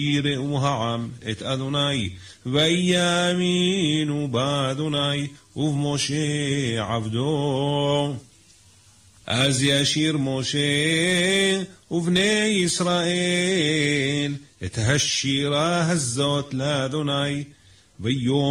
יראו העם את אדוני, ויאמינו באדוני ובמשה עבדו. אז ישיר משה ובני ישראל את השירה הזאת לאדוני, ויום